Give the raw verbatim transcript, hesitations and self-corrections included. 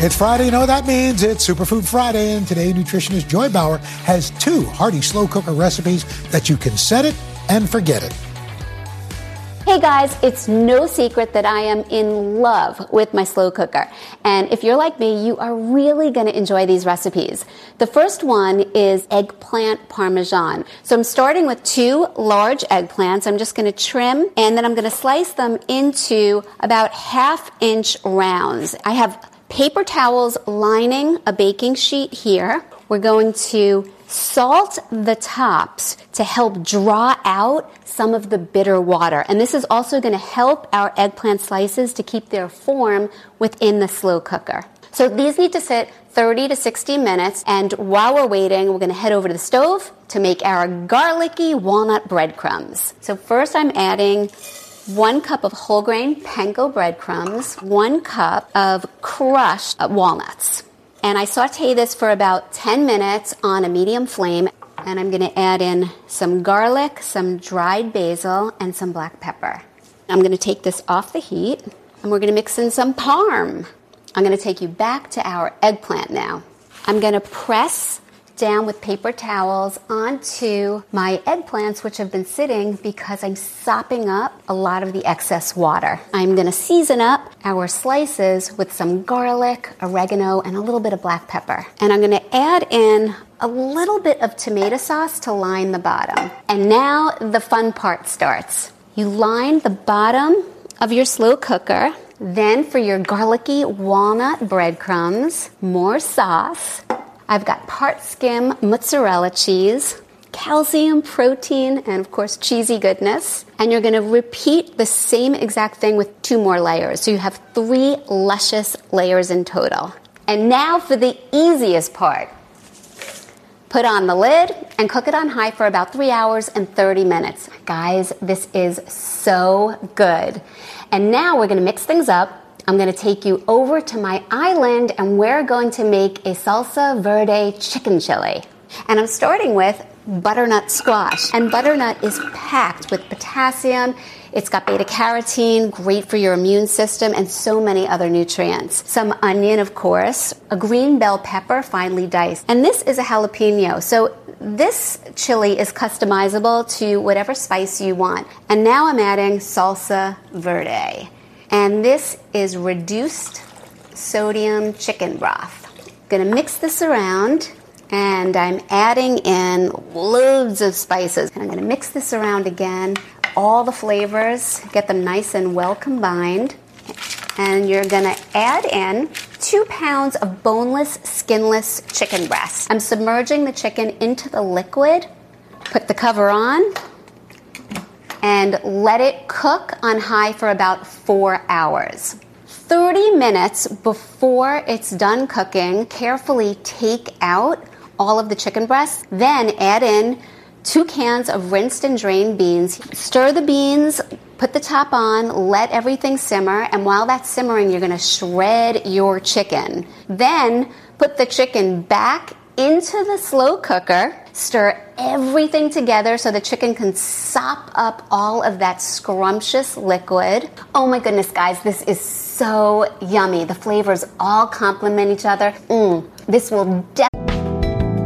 It's Friday, you know what that means. It's Superfood Friday, and today nutritionist Joy Bauer has two hearty slow cooker recipes that you can set it and forget it. Hey guys, it's no secret that I am in love with my slow cooker. And if you're like me, you are really going to enjoy these recipes. The first one is eggplant parmesan. So I'm starting with two large eggplants. I'm just going to trim and then I'm going to slice them into about half inch rounds. I have paper towels lining a baking sheet here. We're going to salt the tops to help draw out some of the bitter water. And this is also going to help our eggplant slices to keep their form within the slow cooker. So these need to sit thirty to sixty minutes. And while we're waiting, we're going to head over to the stove to make our garlicky walnut breadcrumbs. So first I'm adding one cup of whole grain panko breadcrumbs, one cup of crushed walnuts. And I saute this for about ten minutes on a medium flame. And I'm going to add in some garlic, some dried basil, and some black pepper. I'm going to take this off the heat, and we're going to mix in some parm. I'm going to take you back to our eggplant now. I'm going to press down with paper towels onto my eggplants, which have been sitting because I'm sopping up a lot of the excess water. I'm going to season up our slices with some garlic, oregano, and a little bit of black pepper. And I'm going to add in a little bit of tomato sauce to line the bottom. And now the fun part starts. You line the bottom of your slow cooker. Then for your garlicky walnut breadcrumbs, more sauce. I've got part skim mozzarella cheese, calcium, protein, and of course cheesy goodness. And you're going to repeat the same exact thing with two more layers. So you have three luscious layers in total. And now for the easiest part. Put on the lid and cook it on high for about three hours and thirty minutes. Guys, this is so good. And now we're going to mix things up. I'm going to take you over to my island and we're going to make a salsa verde chicken chili. And I'm starting with butternut squash. And butternut is packed with potassium. It's got beta carotene, great for your immune system, and so many other nutrients. Some onion, of course, a green bell pepper, finely diced. And this is a jalapeno. So this chili is customizable to whatever spice you want. And now I'm adding salsa verde. And this is reduced sodium chicken broth. I'm going to mix this around, and I'm adding in loads of spices. And I'm going to mix this around again, all the flavors, get them nice and well combined. And you're going to add in two pounds of boneless, skinless chicken breast. I'm submerging the chicken into the liquid. Put the cover on. And let it cook on high for about four hours. thirty minutes before it's done cooking, carefully take out all of the chicken breasts, then add in two cans of rinsed and drained beans. Stir the beans, put the top on, let everything simmer, and while that's simmering, you're going to shred your chicken. Then put the chicken back into the slow cooker, stir everything together so the chicken can sop up all of that scrumptious liquid. Oh my goodness, guys, this is so yummy. The flavors all complement each other. Mm, this will definitely